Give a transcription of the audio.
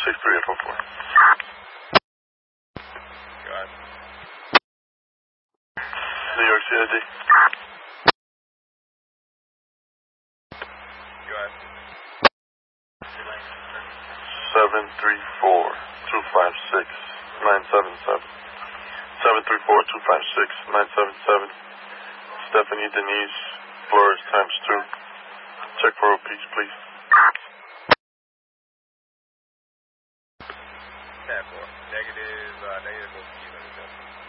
63844. Got it. New York CID. Got it. 734-256-977. 734-256-977. Stephanie Denise Flores times 2. Check for OPs, please. 10-4. Negative, negative OPs, let me go.